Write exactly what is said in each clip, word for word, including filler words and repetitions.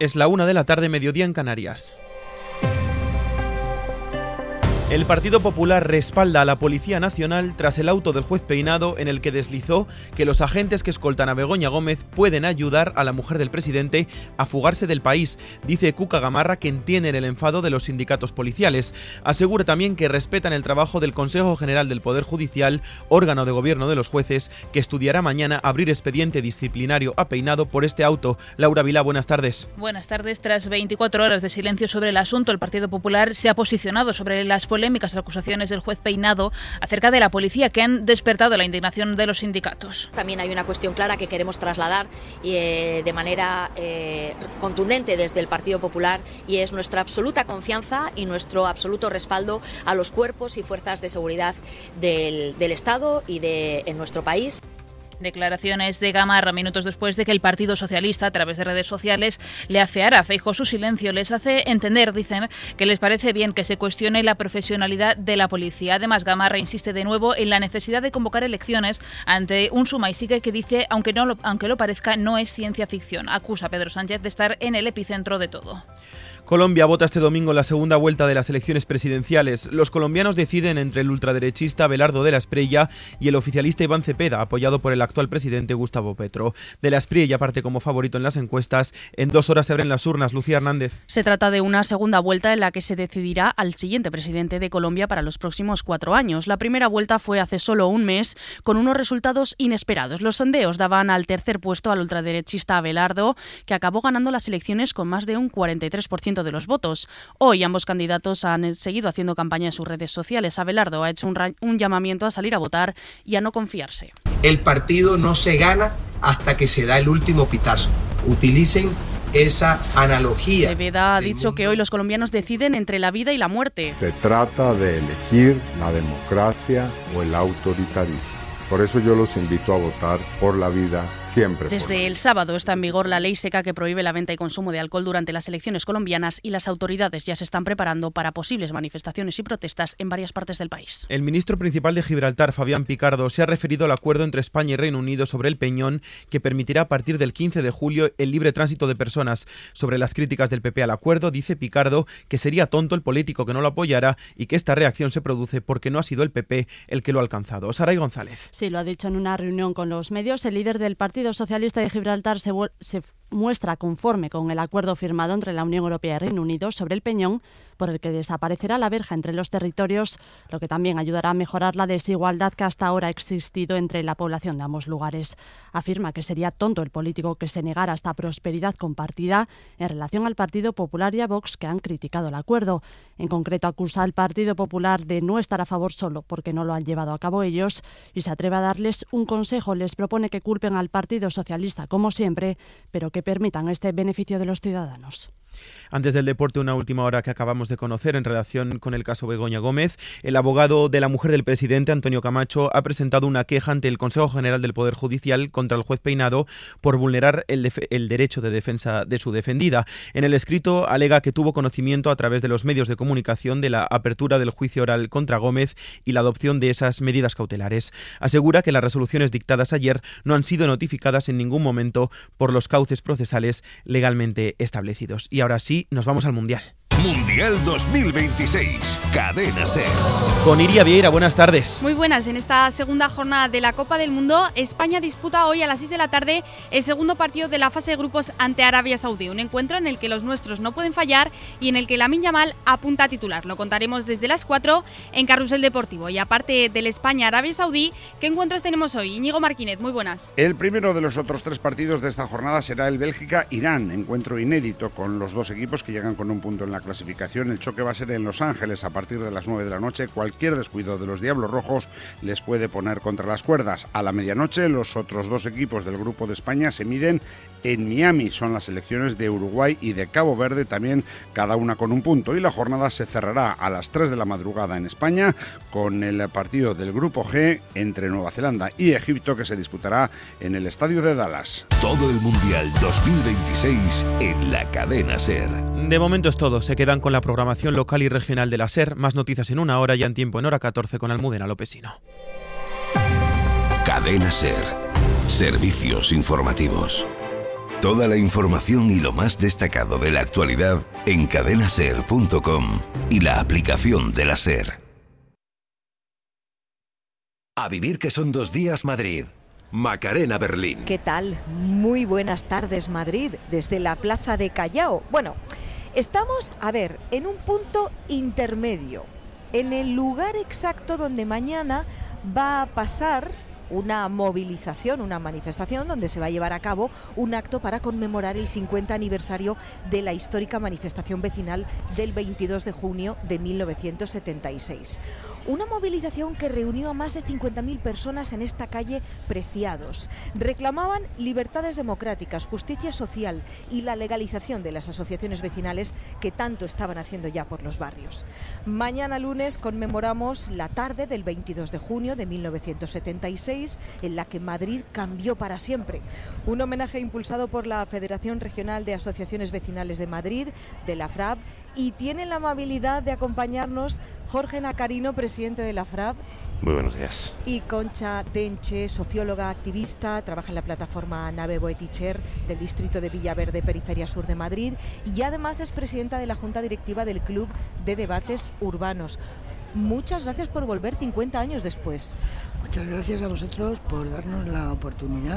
Es la una de la tarde, mediodía en Canarias. El Partido Popular respalda a la Policía Nacional tras el auto del juez Peinado en el que deslizó que los agentes que escoltan a Begoña Gómez pueden ayudar a la mujer del presidente a fugarse del país. Dice Cuca Gamarra que entienden el enfado de los sindicatos policiales. Asegura también que respetan el trabajo del Consejo General del Poder Judicial, órgano de gobierno de los jueces, que estudiará mañana abrir expediente disciplinario a Peinado por este auto. Laura Vilá, buenas tardes. Buenas tardes. Tras veinticuatro horas de silencio sobre el asunto, el Partido Popular se ha posicionado sobre las polémicas acusaciones del juez Peinado acerca de la policía que han despertado la indignación de los sindicatos. También hay una cuestión clara que queremos trasladar eh, de manera eh, contundente desde el Partido Popular, y es nuestra absoluta confianza y nuestro absoluto respaldo a los cuerpos y fuerzas de seguridad del, del Estado y de en nuestro país. Declaraciones de Gamarra minutos después de que el Partido Socialista, a través de redes sociales, le afeara a Feijóo su silencio. Les hace entender, dicen, que les parece bien que se cuestione la profesionalidad de la policía. Además, Gamarra insiste de nuevo en la necesidad de convocar elecciones ante un suma y sigue que dice, aunque, no lo, aunque lo parezca, no es ciencia ficción. Acusa a Pedro Sánchez de estar en el epicentro de todo. Colombia vota este domingo la segunda vuelta de las elecciones presidenciales. Los colombianos deciden entre el ultraderechista Abelardo de la Espriella y el oficialista Iván Cepeda, apoyado por el actual presidente Gustavo Petro. De la Espriella parte como favorito en las encuestas. En dos horas se abren las urnas. Lucía Hernández. Se trata de una segunda vuelta en la que se decidirá al siguiente presidente de Colombia para los próximos cuatro años. La primera vuelta fue hace solo un mes, con unos resultados inesperados. Los sondeos daban al tercer puesto al ultraderechista Abelardo, que acabó ganando las elecciones con más de un cuarenta y tres por ciento de los votos. Hoy ambos candidatos han seguido haciendo campaña en sus redes sociales. Abelardo ha hecho un, ra- un llamamiento a salir a votar y a no confiarse. El partido no se gana hasta que se da el último pitazo. Utilicen esa analogía. Cepeda ha dicho que hoy los colombianos deciden entre la vida y la muerte. Se trata de elegir la democracia o el autoritarismo. Por eso yo los invito a votar por la vida siempre. Desde el sábado está en vigor la ley seca que prohíbe la venta y consumo de alcohol durante las elecciones colombianas, y las autoridades ya se están preparando para posibles manifestaciones y protestas en varias partes del país. El ministro principal de Gibraltar, Fabián Picardo, se ha referido al acuerdo entre España y Reino Unido sobre el Peñón, que permitirá a partir del quince de julio el libre tránsito de personas. Sobre las críticas del P P al acuerdo, dice Picardo que sería tonto el político que no lo apoyara y que esta reacción se produce porque no ha sido el P P el que lo ha alcanzado. Saray González. Sí, lo ha dicho en una reunión con los medios. El líder del Partido Socialista de Gibraltar se, se muestra conforme con el acuerdo firmado entre la Unión Europea y Reino Unido sobre el Peñón, por el que desaparecerá la verja entre los territorios, lo que también ayudará a mejorar la desigualdad que hasta ahora ha existido entre la población de ambos lugares. Afirma que sería tonto el político que se negara a esta prosperidad compartida en relación al Partido Popular y a Vox, que han criticado el acuerdo. En concreto, acusa al Partido Popular de no estar a favor solo porque no lo han llevado a cabo ellos, y se atreve a darles un consejo. Les propone que culpen al Partido Socialista, como siempre, pero que permitan este beneficio de los ciudadanos. Antes del deporte, una última hora que acabamos de conocer en relación con el caso Begoña Gómez. El abogado de la mujer del presidente, Antonio Camacho, ha presentado una queja ante el Consejo General del Poder Judicial contra el juez Peinado por vulnerar el, def- el derecho de defensa de su defendida. En el escrito alega que tuvo conocimiento a través de los medios de comunicación de la apertura del juicio oral contra Gómez y la adopción de esas medidas cautelares. Asegura que las resoluciones dictadas ayer no han sido notificadas en ningún momento por los cauces procesales legalmente establecidos. Y ahora sí, nos vamos al Mundial. Mundial dos mil veintiséis, Cadena SER. Con Iria Vieira, buenas tardes. Muy buenas. En esta segunda jornada de la Copa del Mundo, España disputa hoy a las seis de la tarde el segundo partido de la fase de grupos ante Arabia Saudí. Un encuentro en el que los nuestros no pueden fallar y en el que Lamine Yamal apunta a titular. Lo contaremos desde las cuatro en Carrusel Deportivo. Y aparte del España-Arabia Saudí, ¿qué encuentros tenemos hoy? Íñigo Marquínez, muy buenas. El primero de los otros tres partidos de esta jornada será el Bélgica-Irán. Encuentro inédito con los dos equipos que llegan con un punto en la clasificación. El choque va a ser en Los Ángeles a partir de las nueve de la noche. Cualquier descuido de los Diablos Rojos les puede poner contra las cuerdas. A la medianoche, los otros dos equipos del grupo de España se miden en Miami. Son las selecciones de Uruguay y de Cabo Verde, también cada una con un punto. Y la jornada se cerrará a las tres de la madrugada en España con el partido del grupo G entre Nueva Zelanda y Egipto, que se disputará en el estadio de Dallas. Todo el Mundial dos mil veintiséis en la Cadena SER. De momento es todo. Se quedan con la programación local y regional de la SER. Más noticias en una hora, ya en tiempo en hora catorce con Almudena Lopesino. Cadena SER. Servicios informativos. Toda la información y lo más destacado de la actualidad en cadena ser punto com y la aplicación de la SER. A vivir que son dos días Madrid. Macarena Berlín. ¿Qué tal? Muy buenas tardes Madrid, desde la Plaza de Callao. Bueno, estamos, a ver, en un punto intermedio, en el lugar exacto donde mañana va a pasar una movilización, una manifestación donde se va a llevar a cabo un acto para conmemorar el cincuenta aniversario de la histórica manifestación vecinal del veintidós de junio de mil novecientos setenta y seis. Una movilización que reunió a más de cincuenta mil personas en esta calle Preciados. Reclamaban libertades democráticas, justicia social y la legalización de las asociaciones vecinales que tanto estaban haciendo ya por los barrios. Mañana lunes conmemoramos la tarde del veintidós de junio de mil novecientos setenta y seis, en la que Madrid cambió para siempre. Un homenaje impulsado por la Federación Regional de Asociaciones Vecinales de Madrid, de la F R A B, y tiene la amabilidad de acompañarnos Jorge Nacarino, presidente de la F R A B. Muy buenos días. Y Concha Denche, socióloga activista, trabaja en la plataforma Nave Boeticher del distrito de Villaverde, periferia sur de Madrid, y además es presidenta de la Junta Directiva del Club de Debates Urbanos. Muchas gracias por volver cincuenta años después. Muchas gracias a vosotros por darnos la oportunidad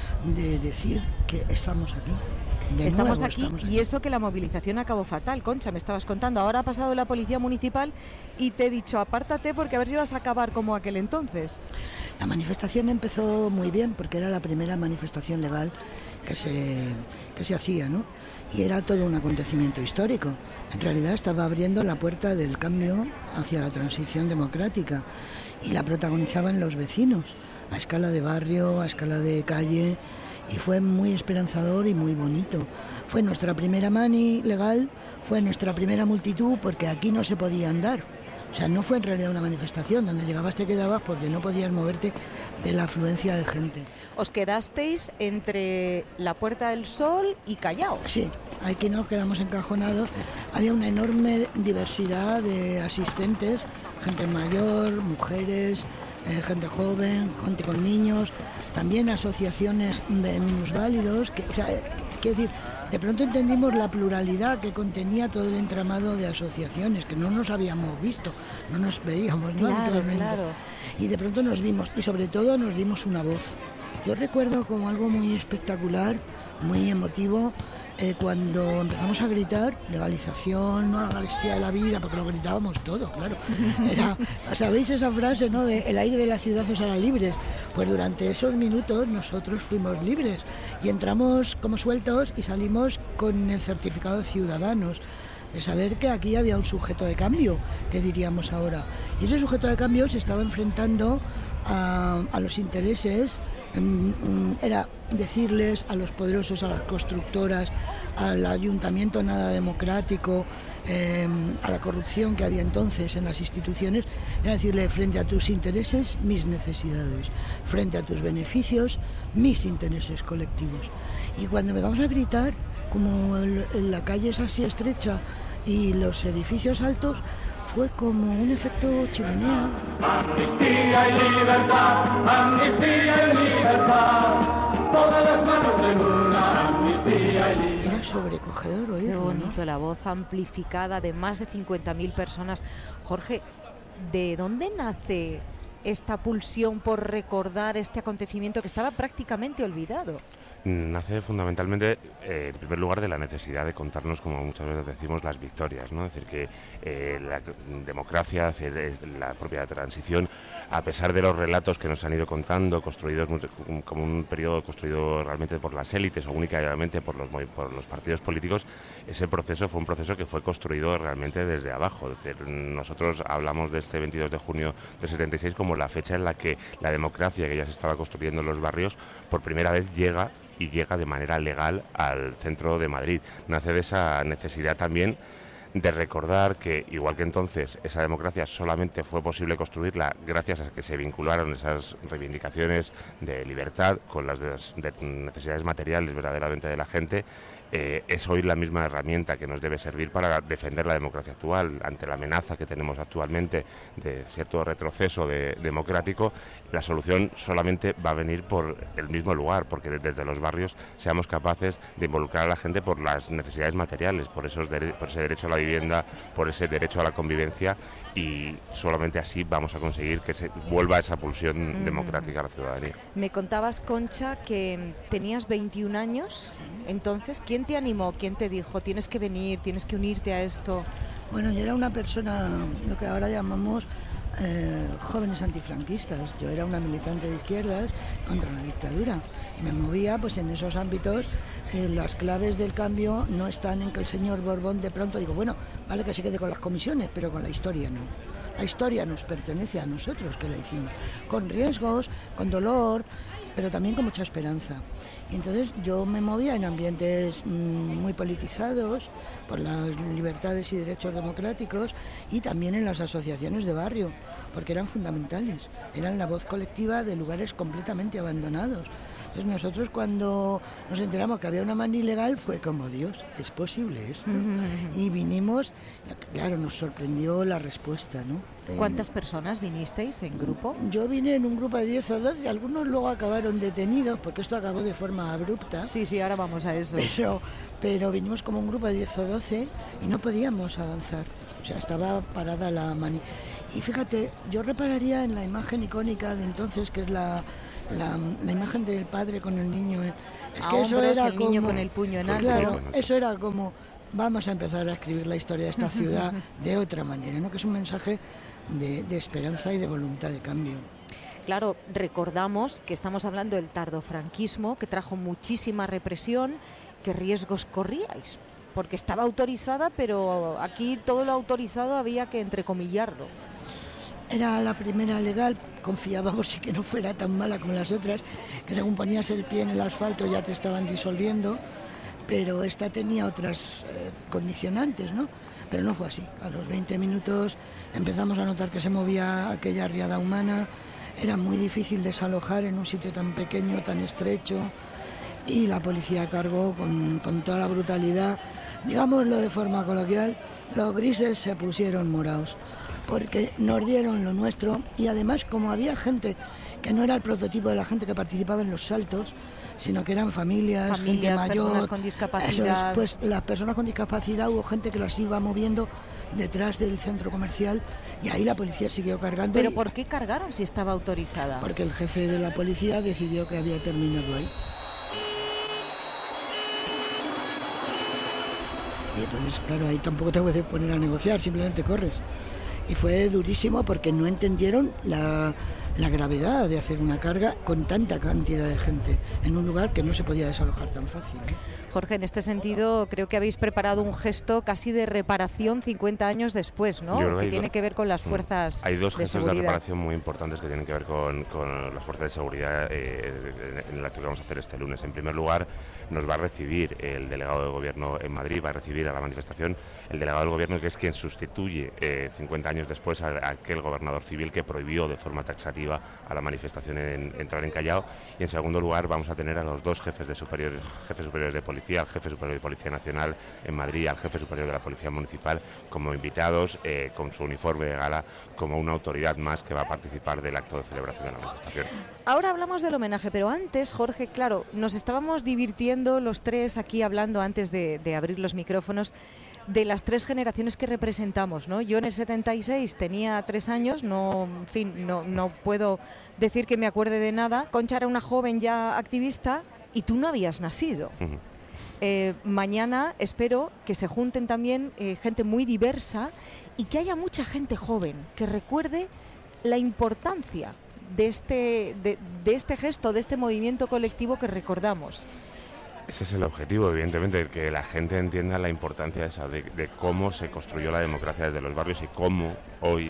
de decir que estamos aquí. De estamos, nuevo, aquí, estamos aquí y eso que la movilización acabó fatal. Concha, me estabas contando, ahora ha pasado la policía municipal y te he dicho apártate porque a ver si vas a acabar como aquel entonces. La manifestación empezó muy bien porque era la primera manifestación legal que se, que se hacía, ¿no? Y era todo un acontecimiento histórico. En realidad estaba abriendo la puerta del cambio hacia la transición democrática y la protagonizaban los vecinos, a escala de barrio, a escala de calle, y fue muy esperanzador y muy bonito. Fue nuestra primera mani legal, fue nuestra primera multitud porque aquí no se podía andar. O sea, no fue en realidad una manifestación, donde llegabas te quedabas porque no podías moverte de la afluencia de gente. Os quedasteis entre la Puerta del Sol y Callao. Sí, aquí nos quedamos encajonados. Había una enorme diversidad de asistentes, gente mayor, mujeres, eh, gente joven, gente con niños, también asociaciones de minusválidos, que, o sea, eh, quiero decir, de pronto entendimos la pluralidad que contenía todo el entramado de asociaciones, que no nos habíamos visto, no nos veíamos, ¿no? Claro, claro. Y de pronto nos vimos, y sobre todo nos dimos una voz. Yo recuerdo como algo muy espectacular, muy emotivo, eh, cuando empezamos a gritar legalización, no a la garantía de la vida, porque lo gritábamos todo, claro. Era, ¿sabéis esa frase, no? De el aire de la ciudad os hará libres. Pues durante esos minutos nosotros fuimos libres y entramos como sueltos y salimos con el certificado de ciudadanos, de saber que aquí había un sujeto de cambio, que diríamos ahora. Y ese sujeto de cambio se estaba enfrentando a, a los intereses, era decirles a los poderosos, a las constructoras, al ayuntamiento nada democrático, eh, a la corrupción que había entonces en las instituciones, era decirle frente a tus intereses, mis necesidades, frente a tus beneficios, mis intereses colectivos. Y cuando empezamos a gritar, como el, la calle es así estrecha y los edificios altos, fue como un efecto chimenea. Amnistía y libertad, amnistía y libertad, todas las manos en una, amnistía y libertad. Era sobrecogedor oírlo, Qué bonito, ¿no? La voz amplificada de más de cincuenta mil personas. Jorge, ¿de dónde nace esta pulsión por recordar este acontecimiento que estaba prácticamente olvidado? Nace fundamentalmente, eh, en primer lugar, de la necesidad de contarnos, como muchas veces decimos, las victorias, ¿no? Es decir, que eh, la democracia, la propia transición, a pesar de los relatos que nos han ido contando, construidos como un periodo construido realmente por las élites o únicamente por los, por los partidos políticos, ese proceso fue un proceso que fue construido realmente desde abajo. Es decir, nosotros hablamos de este veintidós de junio de setenta y seis como la fecha en la que la democracia que ya se estaba construyendo en los barrios por primera vez llega y llega de manera legal al centro de Madrid. Nace de esa necesidad también de recordar que, igual que entonces, esa democracia solamente fue posible construirla gracias a que se vincularon esas reivindicaciones de libertad con las de, de necesidades materiales verdaderamente de la gente, eh, es hoy la misma herramienta que nos debe servir para defender la democracia actual. Ante la amenaza que tenemos actualmente de cierto retroceso de, democrático, la solución solamente va a venir por el mismo lugar, porque desde los barrios seamos capaces de involucrar a la gente por las necesidades materiales, por, esos dere- por ese derecho a la vivienda, por ese derecho a la convivencia, y solamente así vamos a conseguir que se vuelva esa pulsión mm. democrática a la ciudadanía. Me contabas, Concha, que tenías veintiún años, entonces, ¿quién te animó? ¿Quién te dijo, tienes que venir, tienes que unirte a esto? Bueno, yo era una persona, lo que ahora llamamos eh, jóvenes antifranquistas. Yo era una militante de izquierdas contra la dictadura y me movía pues en esos ámbitos. Eh, las claves del cambio no están en que el señor Borbón de pronto digo, bueno, vale que se quede con las comisiones, pero con la historia no. La historia nos pertenece a nosotros que la hicimos, con riesgos, con dolor, pero también con mucha esperanza. Y entonces yo me movía en ambientes mmm, muy politizados por las libertades y derechos democráticos, y también en las asociaciones de barrio, porque eran fundamentales, eran la voz colectiva de lugares completamente abandonados. Entonces nosotros, cuando nos enteramos que había una mano ilegal, fue como, Dios, ¿es posible esto? Y vinimos, claro, nos sorprendió la respuesta, ¿no? ¿Cuántas personas vinisteis en grupo? Yo vine en un grupo de diez o doce, algunos luego acabaron detenidos, porque esto acabó de forma abrupta. Sí, sí, ahora vamos a eso. Pero, pero vinimos como un grupo de diez o doce y no podíamos avanzar, o sea, estaba parada la mani. Y fíjate, yo repararía en la imagen icónica de entonces, que es la... La, la imagen del padre con el niño, es que a eso hombros, era el como, niño con el puño en alto. Claro, eso era como, vamos a empezar a escribir la historia de esta ciudad de otra manera, ¿no? Que es un mensaje de, de esperanza y de voluntad de cambio. Claro, recordamos que estamos hablando del tardofranquismo, que trajo muchísima represión. ¿Qué riesgos corríais? Porque estaba autorizada, pero aquí todo lo autorizado había que entrecomillarlo. Era la primera legal, confiábamos y que no fuera tan mala como las otras, que según ponías el pie en el asfalto ya te estaban disolviendo, pero esta tenía otras eh, condicionantes, ¿no? Pero no fue así. A los veinte minutos empezamos a notar que se movía aquella riada humana, era muy difícil desalojar en un sitio tan pequeño, tan estrecho, y la policía cargó con, con toda la brutalidad, digámoslo de forma coloquial, los grises se pusieron morados, porque nos dieron lo nuestro, y además, como había gente que no era el prototipo de la gente que participaba en los saltos, sino que eran familias, familias gente mayor, personas con discapacidad. Es, pues las personas con discapacidad, hubo gente que las iba moviendo detrás del centro comercial, y ahí la policía siguió cargando. ¿Pero y, por qué cargaron si estaba autorizada? Porque el jefe de la policía decidió que había terminado ahí. Y entonces, claro, ahí tampoco te puedes poner a negociar, simplemente corres. Y fue durísimo porque no entendieron la, la gravedad de hacer una carga con tanta cantidad de gente en un lugar que no se podía desalojar tan fácil, ¿no? Jorge, en este sentido creo que habéis preparado un gesto casi de reparación cincuenta años después, ¿no? Que, que tiene que ver con las fuerzas Hay dos de gestos seguridad. de reparación muy importantes que tienen que ver con, con las fuerzas de seguridad eh, en el acto que vamos a hacer este lunes. En primer lugar, nos va a recibir el delegado de gobierno en Madrid, va a recibir a la manifestación el delegado del gobierno, que es quien sustituye eh, cincuenta años después a, a aquel gobernador civil que prohibió de forma taxativa a la manifestación en, entrar en Callao. Y en segundo lugar, vamos a tener a los dos jefes de superiores, jefes superiores de policía, al jefe superior de Policía Nacional en Madrid, al jefe superior de la Policía Municipal, como invitados, eh, con su uniforme de gala, como una autoridad más que va a participar del acto de celebración de la manifestación. Ahora hablamos del homenaje, pero antes, Jorge, claro, nos estábamos divirtiendo los tres aquí hablando antes de, de abrir los micrófonos de las tres generaciones que representamos, ¿no? Yo en el setenta y seis tenía tres años, no, en fin, no, no puedo decir que me acuerde de nada. Concha era una joven ya activista y tú no habías nacido. Uh-huh. Eh, mañana espero que se junten también eh, gente muy diversa y que haya mucha gente joven que recuerde la importancia de este, de, de este gesto, de este movimiento colectivo que recordamos. Ese es el objetivo, evidentemente, que la gente entienda la importancia esa de, de cómo se construyó la democracia desde los barrios y cómo hoy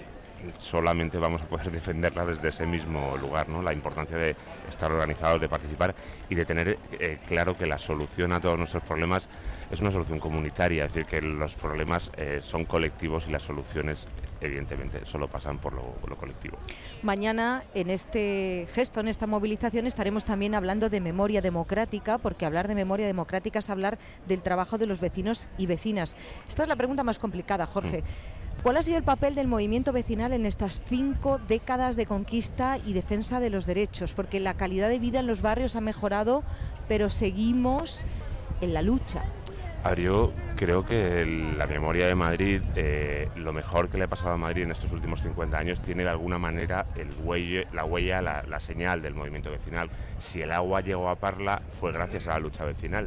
solamente vamos a poder defenderla desde ese mismo lugar, ¿no? La importancia de estar organizados, de participar y de tener eh, claro que la solución a todos nuestros problemas es una solución comunitaria, es decir, que los problemas eh, son colectivos y las soluciones evidentemente solo pasan por lo, lo colectivo. Mañana en este gesto, en esta movilización, estaremos también hablando de memoria democrática, porque hablar de memoria democrática es hablar del trabajo de los vecinos y vecinas. Esta es la pregunta más complicada, Jorge. Mm. ¿Cuál ha sido el papel del movimiento vecinal en estas cinco décadas de conquista y defensa de los derechos? Porque la calidad de vida en los barrios ha mejorado, pero seguimos en la lucha. A ver, yo creo que el, la memoria de Madrid, eh, lo mejor que le ha pasado a Madrid en estos últimos cincuenta años, tiene de alguna manera el huelle, la huella, la, la señal del movimiento vecinal. Si el agua llegó a Parla, fue gracias a la lucha vecinal.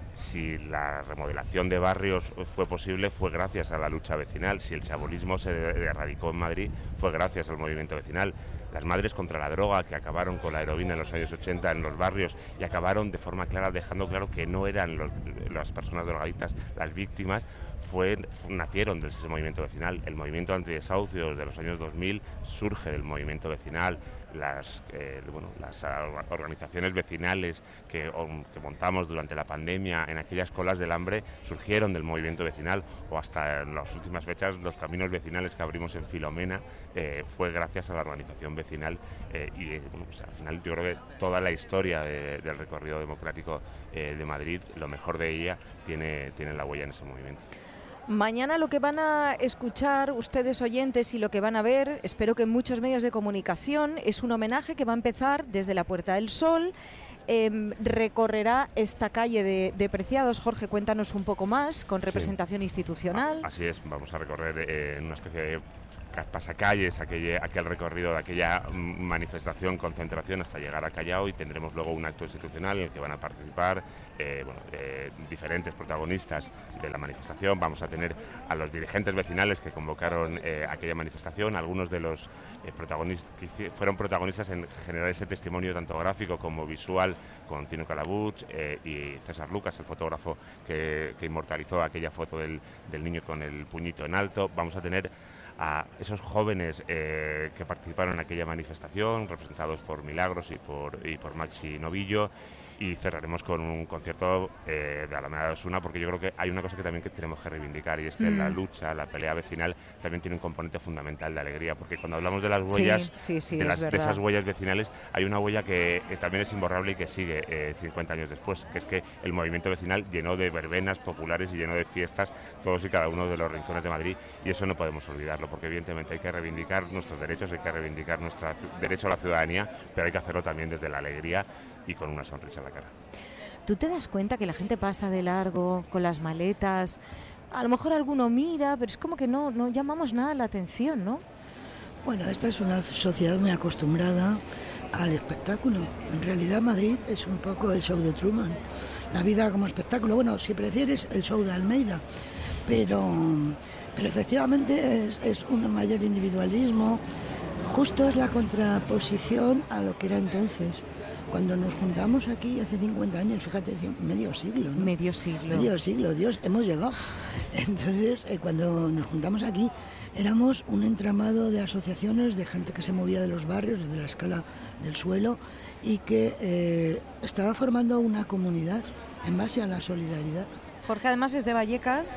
Si la remodelación de barrios fue posible, fue gracias a la lucha vecinal. Si el chabolismo se erradicó en Madrid, fue gracias al movimiento vecinal. Las madres contra la droga, que acabaron con la heroína en los años ochenta en los barrios y acabaron de forma clara, dejando claro que no eran los, las personas drogadictas las víctimas, fue, nacieron de ese movimiento vecinal. El movimiento antidesahucios de los años dos mil surge del movimiento vecinal. Las, eh, bueno, las organizaciones vecinales que, que montamos durante la pandemia en aquellas colas del hambre surgieron del movimiento vecinal, o hasta en las últimas fechas los caminos vecinales que abrimos en Filomena eh, fue gracias a la organización vecinal eh, y bueno, pues al final yo creo que toda la historia de, del recorrido democrático eh, de Madrid, lo mejor de ella tiene, tiene la huella en ese movimiento. Mañana lo que van a escuchar ustedes oyentes y lo que van a ver, espero que en muchos medios de comunicación, es un homenaje que va a empezar desde la Puerta del Sol. Eh, recorrerá esta calle de, de Preciados. Jorge, cuéntanos un poco más, con representación sí. institucional. Ah, así es, vamos a recorrer eh, una especie de pasacalles, aquel, aquel recorrido de aquella manifestación, concentración hasta llegar a Callao, y tendremos luego un acto institucional en el que van a participar eh, bueno, eh, diferentes protagonistas de la manifestación. Vamos a tener a los dirigentes vecinales que convocaron eh, aquella manifestación, algunos de los eh, protagonistas que fueron protagonistas en generar ese testimonio tanto gráfico como visual, con Tino Calabuch eh, y César Lucas, el fotógrafo que, que inmortalizó aquella foto del, del niño con el puñito en alto. Vamos a tener a esos jóvenes eh, que participaron en aquella manifestación, representados por Milagros y por, y por Maxi Novillo, y cerraremos con un concierto eh, de Alameda de Osuna, porque yo creo que hay una cosa que también que tenemos que reivindicar, y es que mm. la lucha, la pelea vecinal también tiene un componente fundamental de alegría, porque cuando hablamos de las huellas, sí, sí, sí, de, las, de esas huellas vecinales, hay una huella que eh, también es imborrable y que sigue eh, cincuenta años después, que es que el movimiento vecinal llenó de verbenas populares y llenó de fiestas todos y cada uno de los rincones de Madrid, y eso no podemos olvidarlo, porque evidentemente hay que reivindicar nuestros derechos, hay que reivindicar nuestro derecho a la ciudadanía, pero hay que hacerlo también desde la alegría y con una sonrisa en la cara. ¿Tú te das cuenta que la gente pasa de largo con las maletas? A lo mejor alguno mira, pero es como que no, no llamamos nada la atención, ¿no? Bueno, esta es una sociedad muy acostumbrada al espectáculo. En realidad Madrid es un poco el show de Truman. La vida como espectáculo, bueno, si prefieres el show de Almeida, pero, pero efectivamente es, es un mayor individualismo. Justo es la contraposición a lo que era entonces. Cuando nos juntamos aquí hace cincuenta años, fíjate, medio siglo, ¿no? Medio siglo. Medio siglo, Dios, hemos llegado. Entonces, eh, cuando nos juntamos aquí, éramos un entramado de asociaciones, de gente que se movía de los barrios, desde la escala del suelo, y que eh, estaba formando una comunidad en base a la solidaridad. Jorge además es de Vallecas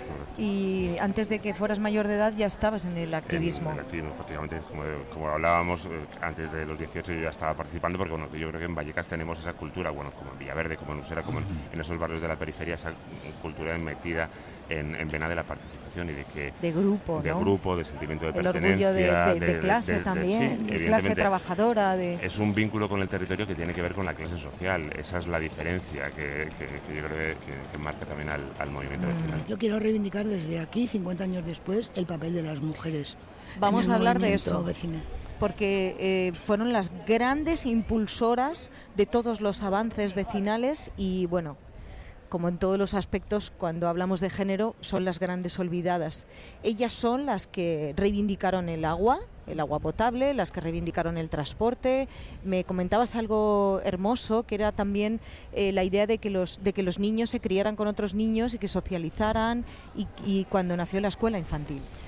y antes de que fueras mayor de edad ya estabas en el activismo. En el activismo, prácticamente, como, como hablábamos, eh, antes de los dieciocho yo ya estaba participando, porque bueno, yo creo que en Vallecas tenemos esa cultura, bueno, como en Villaverde, como en Usera, como en, en esos barrios de la periferia, esa cultura metida en, en vena de la participación y de que... De grupo, De ¿no? grupo, de sentimiento de el pertenencia. El orgullo de, de, de, de clase de, de, también, de, sí, de clase trabajadora. De... Es un vínculo con el territorio que tiene que ver con la clase social, esa es la diferencia que, que, que yo creo que, que marca también al, al movimiento vecinal. Yo quiero reivindicar desde aquí, cincuenta años después, el papel de las mujeres. Vamos a hablar de eso, vecinal. Porque eh, fueron las grandes impulsoras de todos los avances vecinales y, bueno, como en todos los aspectos, cuando hablamos de género, son las grandes olvidadas. Ellas son las que reivindicaron el agua, el agua potable, las que reivindicaron el transporte. Me comentabas algo hermoso, que era también eh, la idea de que los de que los niños se criaran con otros niños y que socializaran, y, y cuando nació la escuela infantil.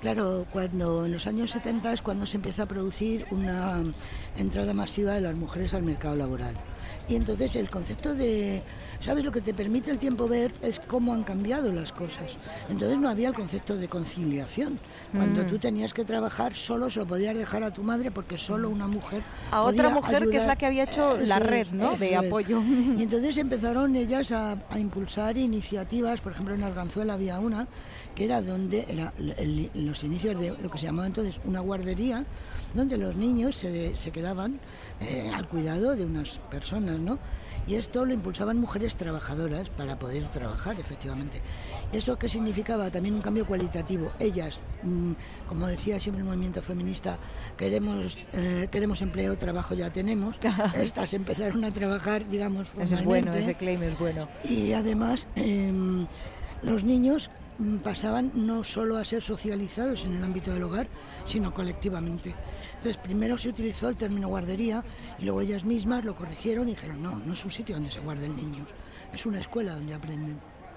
Claro, cuando en los años setenta es cuando se empieza a producir una entrada masiva de las mujeres al mercado laboral. Y entonces el concepto de, ¿sabes? Lo que te permite el tiempo ver es cómo han cambiado las cosas. Entonces no había el concepto de conciliación. Cuando mm. tú tenías que trabajar, solo se lo podías dejar a tu madre porque solo una mujer a otra mujer ayudar. Que es la que había hecho eso la red, ¿no? Es, de apoyo. Es. Y entonces empezaron ellas a, a impulsar iniciativas. Por ejemplo, en Arganzuela había una que era donde era el, el, los inicios de lo que se llamaba entonces una guardería, donde los niños se, se quedaban eh, al cuidado de unas personas, ¿no? Y esto lo impulsaban mujeres trabajadoras para poder trabajar, efectivamente. ¿Eso qué significaba? También un cambio cualitativo. Ellas, mmm, como decía siempre el movimiento feminista, queremos eh, queremos empleo, trabajo ya tenemos. Estas empezaron a trabajar, digamos, formalmente. Ese es bueno, ese claim es bueno. Y además, eh, los niños pasaban no solo a ser socializados en el ámbito del hogar, sino colectivamente. Entonces, primero se utilizó el término guardería y luego ellas mismas lo corrigieron y dijeron, no, no es un sitio donde se guarden niños, es una escuela donde aprenden.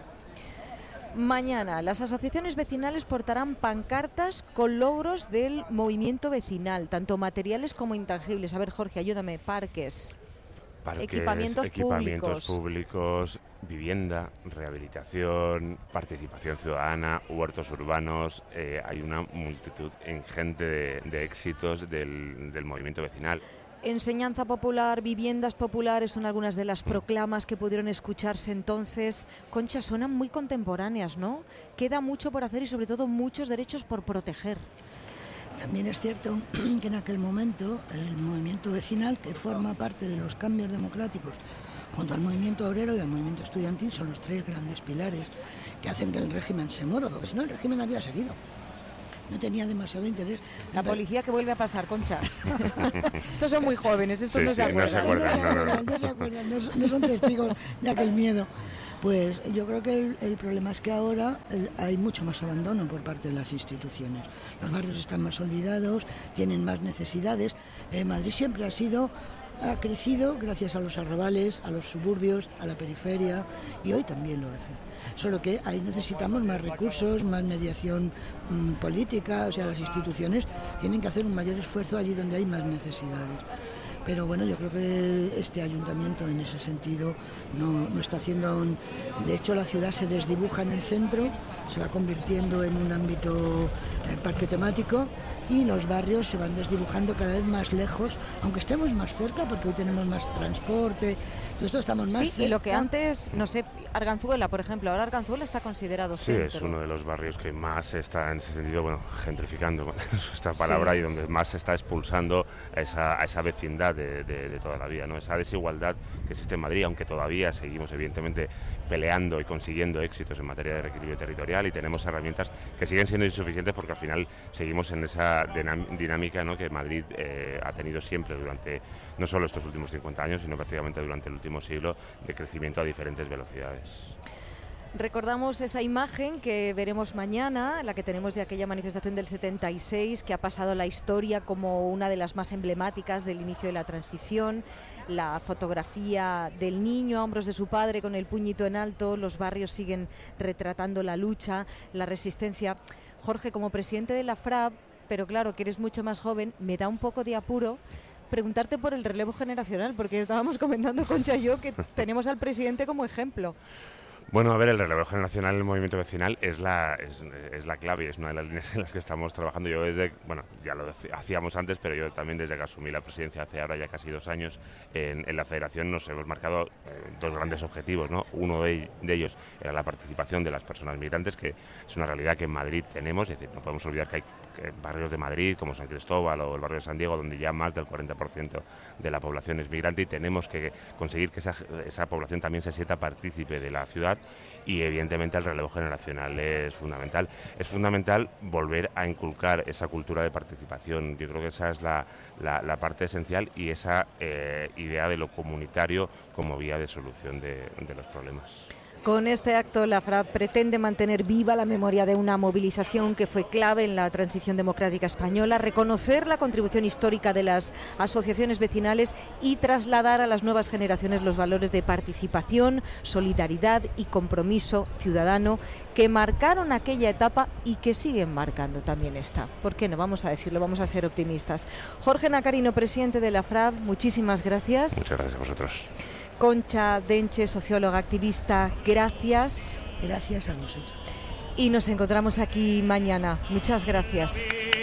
Mañana las asociaciones vecinales portarán pancartas con logros del movimiento vecinal, tanto materiales como intangibles. A ver, Jorge, ayúdame, parques. Parques, equipamientos, equipamientos públicos. públicos, vivienda, rehabilitación, participación ciudadana, huertos urbanos. Eh, hay una multitud ingente de, de éxitos del, del movimiento vecinal. Enseñanza popular, viviendas populares son algunas de las proclamas que pudieron escucharse entonces. Concha, suenan muy contemporáneas, ¿no? Queda mucho por hacer y sobre todo muchos derechos por proteger. También es cierto que en aquel momento el movimiento vecinal, que forma parte de los cambios democráticos, junto al movimiento obrero y al movimiento estudiantil, son los tres grandes pilares que hacen que el régimen se mueva, porque si no el régimen había seguido. No tenía demasiado interés. La policía que vuelve a pasar, Concha. Estos son muy jóvenes, estos sí, no, sí, se acuerdan. no se acuerdan. No se acuerdan, no se acuerdan, no, no son testigos de aquel miedo. Pues yo creo que el, el problema es que ahora el, hay mucho más abandono por parte de las instituciones. Los barrios están más olvidados, tienen más necesidades. Eh, Madrid siempre ha sido, ha crecido gracias a los arrabales, a los suburbios, a la periferia, y hoy también lo hace. Solo que ahí necesitamos más recursos, más mediación mmm, política, o sea, las instituciones tienen que hacer un mayor esfuerzo allí donde hay más necesidades. Pero bueno, yo creo que este ayuntamiento en ese sentido no, no está haciendo... Un... De hecho, la ciudad se desdibuja en el centro, se va convirtiendo en un ámbito eh, parque temático, y los barrios se van desdibujando cada vez más lejos, aunque estemos más cerca, porque hoy tenemos más transporte, todo esto estamos más sí, cerca. Y lo que antes, no sé, Arganzuela, por ejemplo, ahora Arganzuela está considerado sí, centro. Sí, es uno de los barrios que más se está, en ese sentido, bueno, gentrificando, esta palabra, sí. Y donde más se está expulsando a esa, a esa vecindad de, de, de toda la vida, ¿no? Esa desigualdad que existe en Madrid, aunque todavía seguimos, evidentemente, peleando y consiguiendo éxitos en materia de reequilibrio territorial, y tenemos herramientas que siguen siendo insuficientes porque al final seguimos en esa dinámica, ¿no?, que Madrid eh, ha tenido siempre durante no solo estos últimos cincuenta años, sino prácticamente durante el último siglo, de crecimiento a diferentes velocidades. Recordamos esa imagen que veremos mañana, la que tenemos de aquella manifestación del setenta y seis, que ha pasado a la historia como una de las más emblemáticas del inicio de la transición, la fotografía del niño a hombros de su padre con el puñito en alto. Los barrios siguen retratando la lucha, la resistencia. Jorge, como presidente de la F R A P, pero claro, que eres mucho más joven, me da un poco de apuro preguntarte por el relevo generacional, porque estábamos comentando, Concha y yo, que tenemos al presidente como ejemplo. Bueno, a ver, el relevo generacional en el movimiento vecinal es la, es, es la clave, es una de las líneas en las que estamos trabajando. Yo desde, bueno, ya lo hacíamos antes, pero yo también desde que asumí la presidencia hace ahora ya casi dos años, en, en la federación nos hemos marcado eh, dos grandes objetivos, ¿no? Uno de, de ellos era la participación de las personas migrantes, que es una realidad que en Madrid tenemos, es decir, no podemos olvidar que hay que barrios de Madrid como San Cristóbal o el barrio de San Diego, donde ya más del cuarenta por ciento de la población es migrante, y tenemos que conseguir que esa, esa población también se sienta partícipe de la ciudad. Y evidentemente el relevo generacional es fundamental. Es fundamental volver a inculcar esa cultura de participación. Yo creo que esa es la, la, la parte esencial, y esa eh, idea de lo comunitario como vía de solución de, de los problemas. Con este acto, la FRAP pretende mantener viva la memoria de una movilización que fue clave en la transición democrática española, reconocer la contribución histórica de las asociaciones vecinales y trasladar a las nuevas generaciones los valores de participación, solidaridad y compromiso ciudadano que marcaron aquella etapa y que siguen marcando también esta. ¿Por qué no? Vamos a decirlo, vamos a ser optimistas. Jorge Nacarino, presidente de la FRAP, muchísimas gracias. Muchas gracias a vosotros. Concha Denche, socióloga activista, gracias. Gracias a vosotros. Y nos encontramos aquí mañana. Muchas gracias.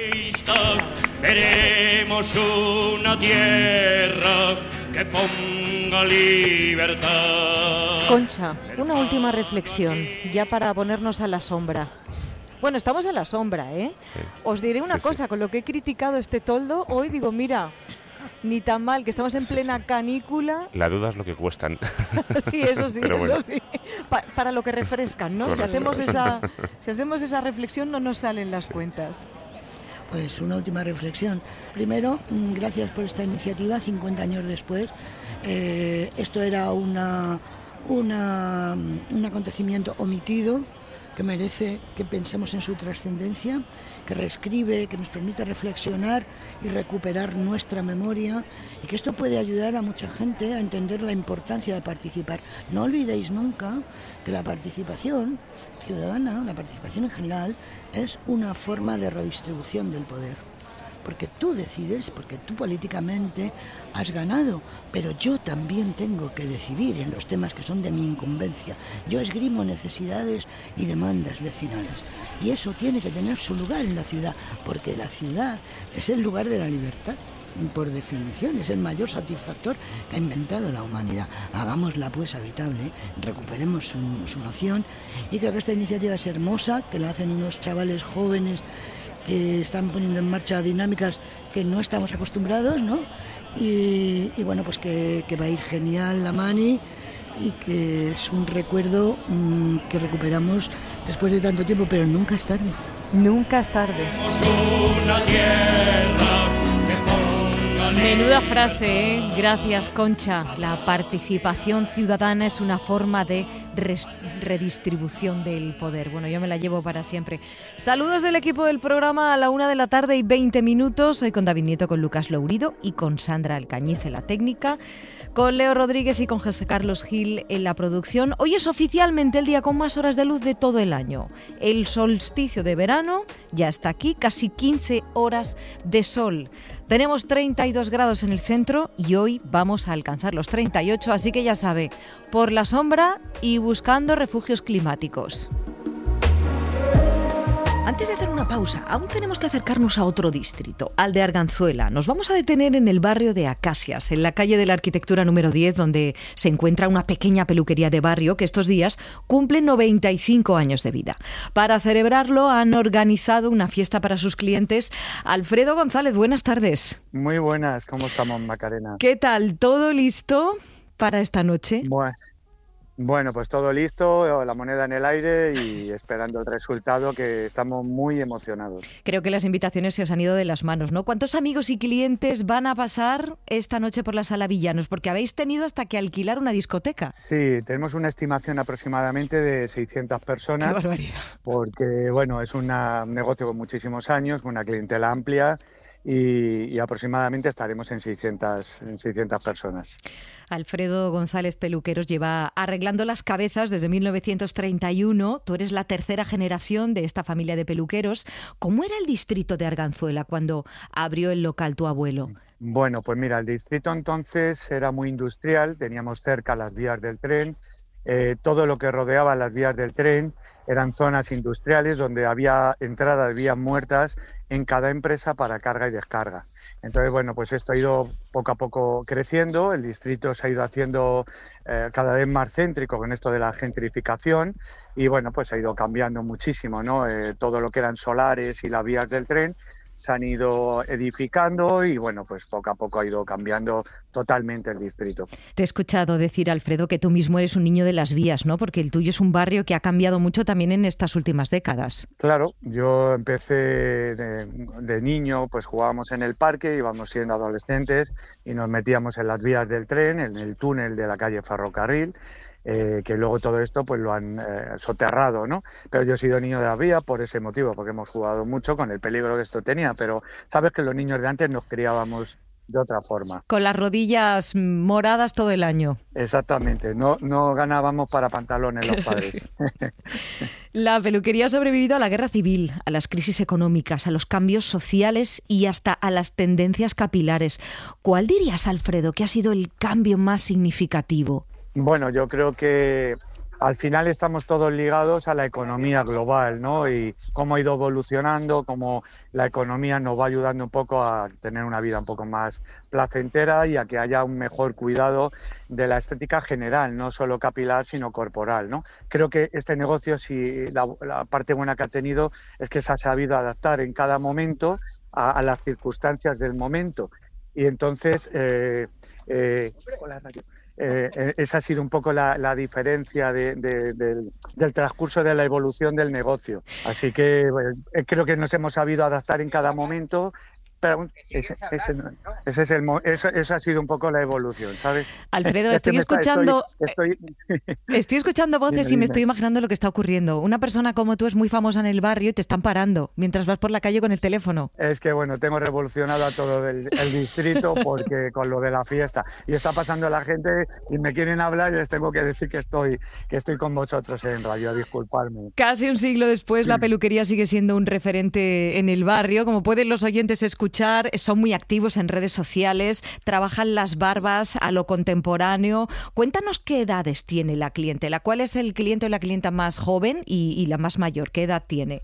Veremos una tierra que ponga libertad. Concha, una última reflexión, ya para ponernos a la sombra. Bueno, estamos en la sombra, ¿eh? Sí. Os diré una sí, cosa, sí. Con lo que he criticado este toldo, hoy digo, mira... Ni tan mal, que estamos en plena sí, sí. canícula. La duda es lo que cuestan. Sí, eso sí, Pero bueno. eso sí. Pa- para lo que refrescan, ¿no? Si hacemos, esa, si hacemos esa reflexión no nos salen las sí. cuentas. Pues una última reflexión. Primero, gracias por esta iniciativa, cincuenta años después. Eh, esto era una, una, un acontecimiento omitido que merece que pensemos en su trascendencia, que reescribe, que nos permite reflexionar y recuperar nuestra memoria, y que esto puede ayudar a mucha gente a entender la importancia de participar. No olvidéis nunca que la participación ciudadana, la participación en general, es una forma de redistribución del poder. Porque tú decides, porque tú políticamente has ganado, pero yo también tengo que decidir en los temas que son de mi incumbencia. Yo esgrimo necesidades y demandas vecinales. Y eso tiene que tener su lugar en la ciudad, porque la ciudad es el lugar de la libertad. Por definición, es el mayor satisfactor que ha inventado la humanidad. Hagámosla pues habitable, recuperemos su, su noción, y creo que esta iniciativa es hermosa, que la hacen unos chavales jóvenes que están poniendo en marcha dinámicas que no estamos acostumbrados, ¿no? Y, y bueno, pues que, que va a ir genial la Mani, y que es un recuerdo mmm, que recuperamos después de tanto tiempo, pero nunca es tarde. Nunca es tarde. Menuda frase, ¿eh? Gracias, Concha. La participación ciudadana es una forma de res- redistribución del poder. Bueno, yo me la llevo para siempre. Saludos del equipo del programa a la una de la tarde y veinte minutos. Hoy con David Nieto, con Lucas Lourido y con Sandra Alcañiz en la técnica, con Leo Rodríguez y con José Carlos Gil en la producción. Hoy es oficialmente el día con más horas de luz de todo el año. El solsticio de verano ya está aquí, casi quince horas de sol. Tenemos treinta y dos grados en el centro y hoy vamos a alcanzar los treinta y ocho, así que ya sabe, por la sombra y buscando refugios climáticos. Antes de hacer una pausa, aún tenemos que acercarnos a otro distrito, al de Arganzuela. Nos vamos a detener en el barrio de Acacias, en la calle de la Arquitectura número diez, donde se encuentra una pequeña peluquería de barrio que estos días cumple noventa y cinco años de vida. Para celebrarlo han organizado una fiesta para sus clientes. Alfredo González, buenas tardes. Muy buenas, ¿cómo estamos, Macarena? ¿Qué tal? ¿Todo listo para esta noche? Bueno. Bueno, pues todo listo, la moneda en el aire y esperando el resultado, que estamos muy emocionados. Creo que las invitaciones se os han ido de las manos, ¿no? ¿Cuántos amigos y clientes van a pasar esta noche por la Sala Villanos? Porque habéis tenido hasta que alquilar una discoteca. Sí, tenemos una estimación aproximadamente de seiscientas personas. ¡Qué barbaridad! Porque, bueno, es una, un negocio con muchísimos años, con una clientela amplia. Y, y aproximadamente estaremos en seiscientas, en seiscientas personas. Alfredo González Peluqueros lleva arreglando las cabezas desde mil novecientos treinta y uno. Tú eres la tercera generación de esta familia de peluqueros. ¿Cómo era el distrito de Arganzuela cuando abrió el local tu abuelo? Bueno, pues mira, el distrito entonces era muy industrial, teníamos cerca las vías del tren, eh, todo lo que rodeaba las vías del tren eran zonas industriales donde había entrada de vías muertas en cada empresa para carga y descarga. Entonces, bueno, pues esto ha ido poco a poco creciendo, el distrito se ha ido haciendo eh, cada vez más céntrico con esto de la gentrificación y, bueno, pues ha ido cambiando muchísimo, ¿no? Eh, todo lo que eran solares y las vías del tren se han ido edificando y, bueno, pues poco a poco ha ido cambiando totalmente el distrito. Te he escuchado decir, Alfredo, que tú mismo eres un niño de las vías, ¿no? Porque el tuyo es un barrio que ha cambiado mucho también en estas últimas décadas. Claro, yo empecé de, de niño, pues jugábamos en el parque, íbamos siendo adolescentes y nos metíamos en las vías del tren, en el túnel de la calle Ferrocarril. eh, que luego todo esto pues lo han eh, soterrado, ¿no? Pero yo he sido niño de la vía por ese motivo, porque hemos jugado mucho con el peligro que esto tenía, pero sabes que los niños de antes nos criábamos de otra forma. Con las rodillas moradas todo el año. Exactamente, no, no ganábamos para pantalones los padres. La peluquería ha sobrevivido a la guerra civil, a las crisis económicas, a los cambios sociales y hasta a las tendencias capilares. ¿Cuál dirías, Alfredo, que ha sido el cambio más significativo? Bueno, yo creo que al final estamos todos ligados a la economía global, ¿no? Y cómo ha ido evolucionando, cómo la economía nos va ayudando un poco a tener una vida un poco más placentera y a que haya un mejor cuidado de la estética general, no solo capilar, sino corporal, ¿no? Creo que este negocio, si la, la parte buena que ha tenido es que se ha sabido adaptar en cada momento a, a las circunstancias del momento. Y entonces... Eh, eh, hola, radio. Eh, esa ha sido un poco la, la diferencia de, de, de, del transcurso de la evolución del negocio. Así que bueno, creo que nos hemos sabido adaptar en cada momento, pero ese, ese, ese es el, eso, eso ha sido un poco la evolución, ¿sabes? Alfredo, estoy escuchando estoy, estoy... estoy escuchando voces dime, y me dime. estoy imaginando lo que está ocurriendo. Una persona como tú es muy famosa en el barrio y te están parando mientras vas por la calle con el teléfono. Es que bueno, tengo revolucionado a todo el, el distrito porque con lo de la fiesta. Y está pasando la gente y me quieren hablar y les tengo que decir que estoy, que estoy con vosotros en radio, disculparme. Casi un siglo después, la peluquería sigue siendo un referente en el barrio. Como pueden los oyentes escuchar, son muy activos en redes sociales, trabajan las barbas a lo contemporáneo. Cuéntanos qué edades tiene la clientela. ¿Cuál es el cliente o la clienta más joven y, y la más mayor? ¿Qué edad tiene?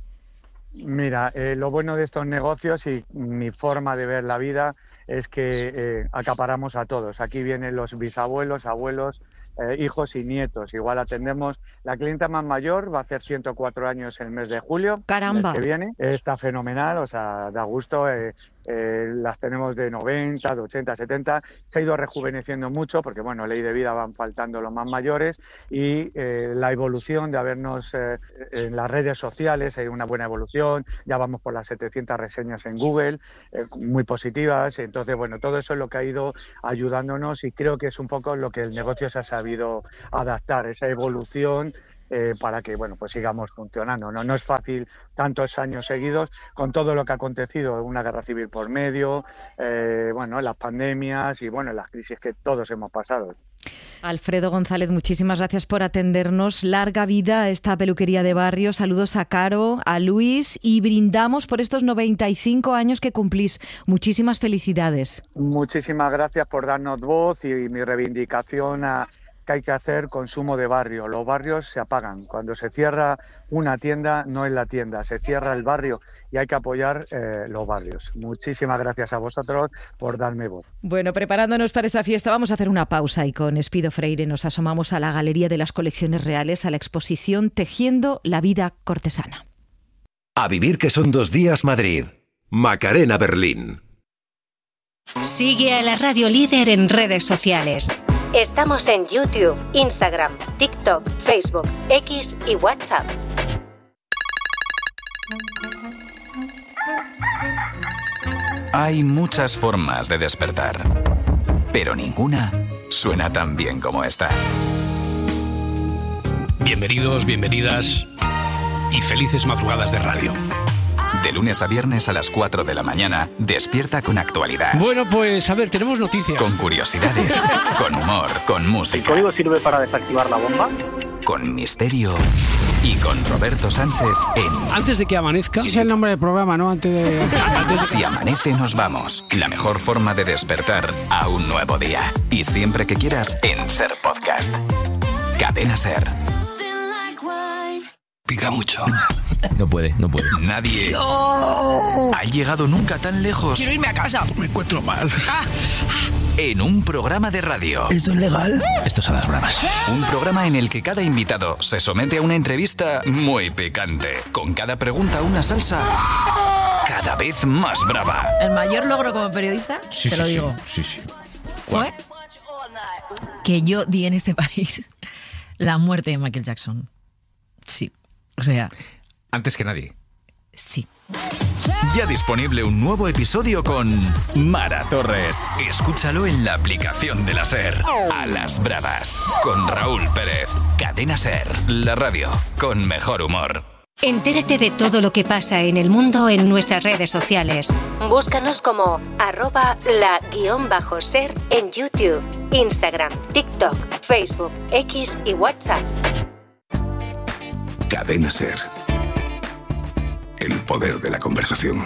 Mira, eh, lo bueno de estos negocios y mi forma de ver la vida es que eh, acaparamos a todos. Aquí vienen los bisabuelos, abuelos, eh, hijos y nietos. Igual atendemos, la clienta más mayor va a hacer ciento cuatro años el mes de julio. ¡Caramba! El mes que viene. Está fenomenal, o sea, da gusto. Eh, Eh, las tenemos de noventa, de ochenta, setenta, se ha ido rejuveneciendo mucho porque, bueno, ley de vida van faltando los más mayores y eh, la evolución de habernos eh, en las redes sociales, hay una buena evolución, ya vamos por las setecientas reseñas en Google, eh, muy positivas, entonces, bueno, todo eso es lo que ha ido ayudándonos y creo que es un poco lo que el negocio se ha sabido adaptar, esa evolución. Eh, para que bueno pues sigamos funcionando. No, no es fácil tantos años seguidos con todo lo que ha acontecido, una guerra civil por medio, eh, bueno, las pandemias y bueno, las crisis que todos hemos pasado. Alfredo González, muchísimas gracias por atendernos. Larga vida a esta peluquería de barrio. Saludos a Caro, a Luis y brindamos por estos noventa y cinco años que cumplís. Muchísimas felicidades. Muchísimas gracias por darnos voz y mi reivindicación a que hay que hacer consumo de barrio. Los barrios se apagan. Cuando se cierra una tienda, no es la tienda, se cierra el barrio y hay que apoyar eh, los barrios. Muchísimas gracias a vosotros por darme voz. Bueno, preparándonos para esa fiesta, vamos a hacer una pausa y con Espido Freire nos asomamos a la Galería de las Colecciones Reales, a la exposición Tejiendo la vida cortesana. A vivir que son dos días Madrid. Macarena Berlín. Sigue a la Radio Líder en redes sociales. Estamos en YouTube, Instagram, TikTok, Facebook, X y WhatsApp. Hay muchas formas de despertar, pero ninguna suena tan bien como esta. Bienvenidos, bienvenidas y felices madrugadas de radio. De lunes a viernes a las cuatro de la mañana, despierta con actualidad. Bueno, pues a ver, tenemos noticias. Con curiosidades, con humor, con música. ¿El código sirve para desactivar la bomba? Con misterio y con Roberto Sánchez en... Antes de que amanezca... Ese es el nombre del programa, ¿no? Antes de... Antes de... Si amanece nos vamos. La mejor forma de despertar a un nuevo día. Y siempre que quieras en Ser Podcast. Cadena Ser. Pica mucho. No puede, no puede. Nadie ¡No! ha llegado nunca tan lejos. Quiero irme a casa. Me encuentro mal. Ah. En un programa de radio. ¿Esto es legal? Esto es a las bravas. Un programa en el que cada invitado se somete a una entrevista muy picante. Con cada pregunta una salsa cada vez más brava. El mayor logro como periodista, sí, te sí, lo digo, sí, sí, sí. fue que yo di en este país la muerte de Michael Jackson. Sí. O sea... Antes que nadie. Sí. Ya disponible un nuevo episodio con Mara Torres. Escúchalo en la aplicación de la SER. A las bravas, con Raúl Pérez. Cadena SER, la radio con mejor humor. Entérate de todo lo que pasa en el mundo en nuestras redes sociales. Búscanos como arroba la guión bajo ser en YouTube, Instagram, TikTok, Facebook, X y WhatsApp. Cadena SER. El poder de la conversación.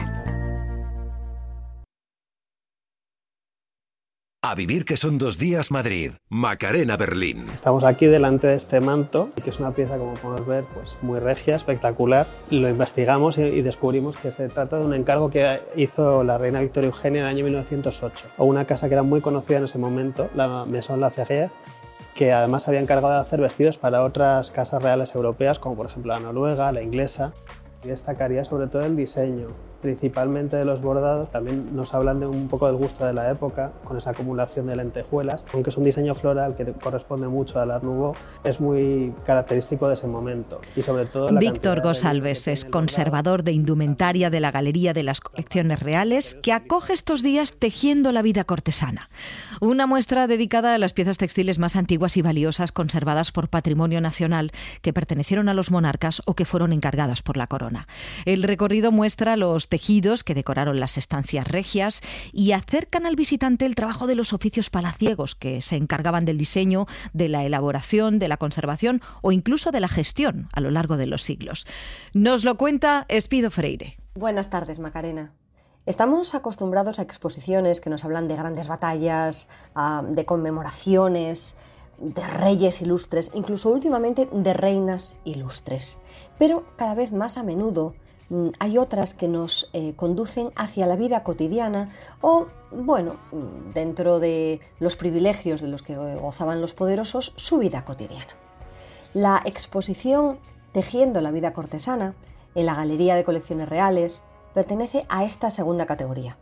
A vivir que son dos días Madrid. Macarena Berlín. Estamos aquí delante de este manto, que es una pieza, como podemos ver, pues muy regia, espectacular. Lo investigamos y descubrimos que se trata de un encargo que hizo la reina Victoria Eugenia en el año mil novecientos ocho a una casa que era muy conocida en ese momento, la Maison Laferrière, que además había encargado de hacer vestidos para otras casas reales europeas, como por ejemplo la noruega, la inglesa. Y destacaría sobre todo el diseño, principalmente de los bordados. También nos hablan de un poco del gusto de la época, con esa acumulación de lentejuelas. Aunque es un diseño floral que corresponde mucho al Art Nouveau, es muy característico de ese momento. Y sobre todo la Víctor Gosalves es conservador de indumentaria de la Galería de las Colecciones Reales, que acoge estos días Tejiendo la vida cortesana. Una muestra dedicada a las piezas textiles más antiguas y valiosas conservadas por Patrimonio Nacional, que pertenecieron a los monarcas o que fueron encargadas por la corona. El recorrido muestra los tejidos que decoraron las estancias regias y acercan al visitante el trabajo de los oficios palaciegos que se encargaban del diseño, de la elaboración, de la conservación o incluso de la gestión a lo largo de los siglos. Nos lo cuenta Espido Freire. Buenas tardes, Macarena. Estamos acostumbrados a exposiciones que nos hablan de grandes batallas, de conmemoraciones, de reyes ilustres, incluso últimamente de reinas ilustres. Pero cada vez más a menudo hay otras que nos eh, conducen hacia la vida cotidiana o, bueno, dentro de los privilegios de los que gozaban los poderosos, su vida cotidiana. La exposición Tejiendo la vida cortesana en la Galería de Colecciones Reales pertenece a esta segunda categoría.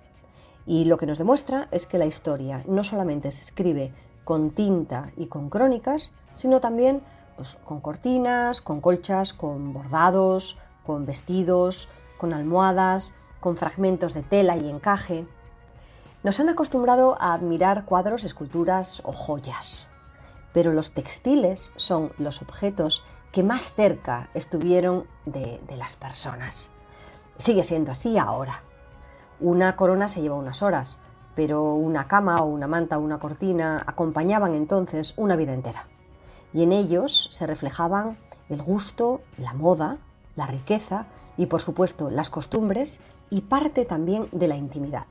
Y lo que nos demuestra es que la historia no solamente se escribe con tinta y con crónicas, sino también pues, con cortinas, con colchas, con bordados, con vestidos, con almohadas, con fragmentos de tela y encaje. Nos han acostumbrado a admirar cuadros, esculturas o joyas, pero los textiles son los objetos que más cerca estuvieron de, de las personas. Sigue siendo así ahora. Una corona se lleva unas horas, pero una cama o una manta o una cortina acompañaban entonces una vida entera. Y en ellos se reflejaban el gusto, la moda, la riqueza y, por supuesto, las costumbres y parte también de la intimidad.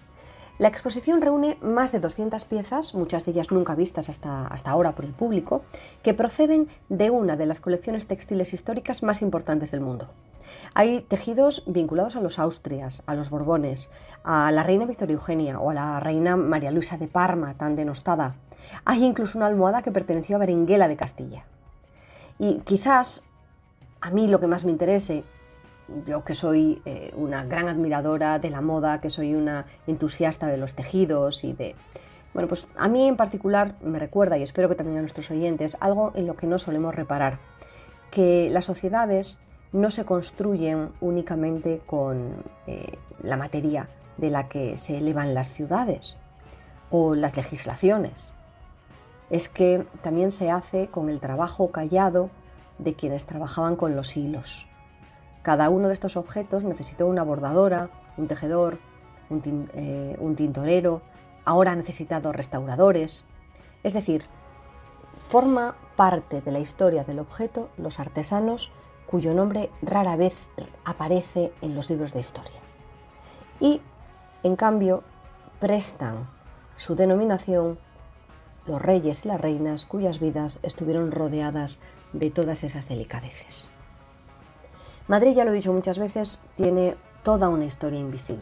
La exposición reúne más de doscientas piezas, muchas de ellas nunca vistas hasta, hasta ahora por el público, que proceden de una de las colecciones textiles históricas más importantes del mundo. Hay tejidos vinculados a los Austrias, a los Borbones, a la reina Victoria Eugenia o a la reina María Luisa de Parma, tan denostada. Hay incluso una almohada que perteneció a Berenguela de Castilla. Y quizás a mí lo que más me interese, yo que soy eh, una gran admiradora de la moda, que soy una entusiasta de los tejidos y de... Bueno, pues a mí en particular me recuerda, y espero que también a nuestros oyentes, algo en lo que no solemos reparar, que las sociedades no se construyen únicamente con eh, la materia de la que se elevan las ciudades o las legislaciones. Es que también se hace con el trabajo callado de quienes trabajaban con los hilos. Cada uno de estos objetos necesitó una bordadora, un tejedor, un, tin, eh, un tintorero, ahora ha necesitado restauradores. Es decir, forma parte de la historia del objeto los artesanos cuyo nombre rara vez aparece en los libros de historia. Y, en cambio, prestan su denominación los reyes y las reinas cuyas vidas estuvieron rodeadas de todas esas delicadeces. Madrid, ya lo he dicho muchas veces, tiene toda una historia invisible.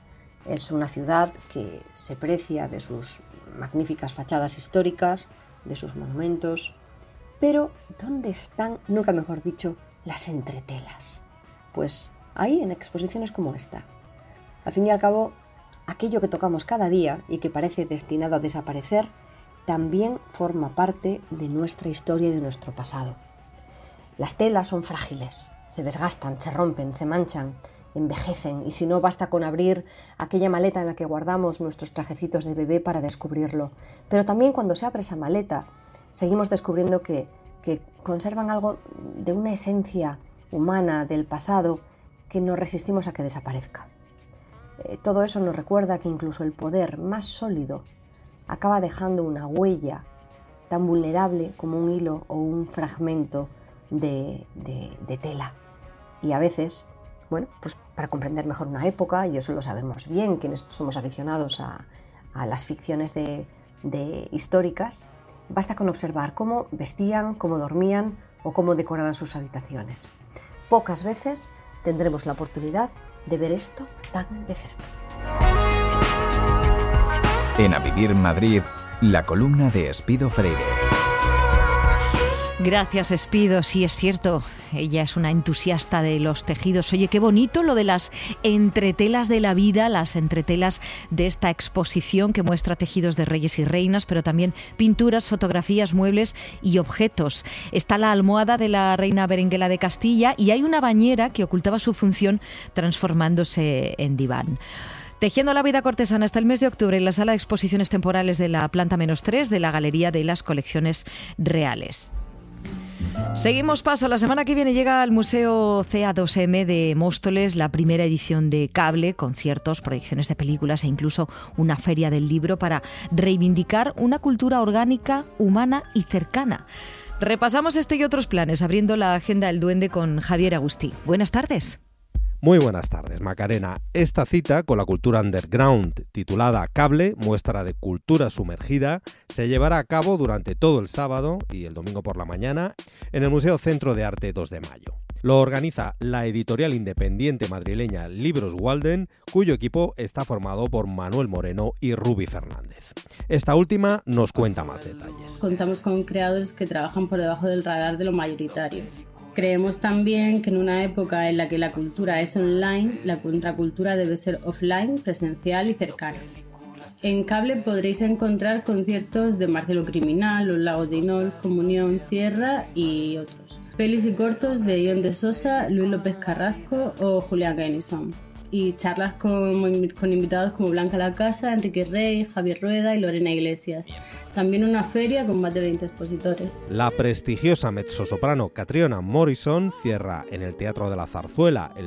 Es una ciudad que se precia de sus magníficas fachadas históricas, de sus monumentos, pero ¿dónde están, nunca mejor dicho, las entretelas? Pues ahí, en exposiciones como esta. Al fin y al cabo, aquello que tocamos cada día y que parece destinado a desaparecer, también forma parte de nuestra historia y de nuestro pasado. Las telas son frágiles, se desgastan, se rompen, se manchan, envejecen, y si no, basta con abrir aquella maleta en la que guardamos nuestros trajecitos de bebé para descubrirlo. Pero también cuando se abre esa maleta, seguimos descubriendo que, que conservan algo de una esencia humana del pasado que no resistimos a que desaparezca. Eh, todo eso nos recuerda que incluso el poder más sólido acaba dejando una huella tan vulnerable como un hilo o un fragmento de, de, de tela. Y a veces, bueno, pues para comprender mejor una época, y eso lo sabemos bien quienes somos aficionados a, a las ficciones de, de históricas, basta con observar cómo vestían, cómo dormían o cómo decoraban sus habitaciones. Pocas veces tendremos la oportunidad de ver esto tan de cerca. En A Vivir Madrid, la columna de Espido Freire. Gracias, Espido. Sí, es cierto. Ella es una entusiasta de los tejidos. Oye, qué bonito lo de las entretelas de la vida, las entretelas de esta exposición que muestra tejidos de reyes y reinas, pero también pinturas, fotografías, muebles y objetos. Está la almohada de la reina Berenguela de Castilla y hay una bañera que ocultaba su función transformándose en diván. Tejiendo la vida cortesana hasta el mes de octubre en la sala de exposiciones temporales de la planta menos tres de la Galería de las Colecciones Reales. Seguimos paso. La semana que viene llega al Museo C A dos M de Móstoles la primera edición de Cable, conciertos, proyecciones de películas e incluso una feria del libro para reivindicar una cultura orgánica, humana y cercana. Repasamos este y otros planes abriendo la agenda del Duende con Javier Agustí. Buenas tardes. Muy buenas tardes, Macarena. Esta cita con la cultura underground, titulada Cable, muestra de cultura sumergida, se llevará a cabo durante todo el sábado y el domingo por la mañana en el Museo Centro de Arte dos de Mayo. Lo organiza la editorial independiente madrileña Libros Walden, cuyo equipo está formado por Manuel Moreno y Rubi Fernández. Esta última nos cuenta más detalles. Contamos con creadores que trabajan por debajo del radar de lo mayoritario. Creemos también que en una época en la que la cultura es online, la contracultura debe ser offline, presencial y cercana. En Cable podréis encontrar conciertos de Marcelo Criminal, Los Lagos de Inol, Comunión, Sierra y otros. Pelis y cortos de Ion de Sosa, Luis López Carrasco o Julián Gainison. Y charlas con, con invitados como Blanca La Casa, Enrique Rey, Javier Rueda y Lorena Iglesias. También una feria con más de veinte expositores. La prestigiosa mezzosoprano Catriona Morrison cierra en el Teatro de la Zarzuela el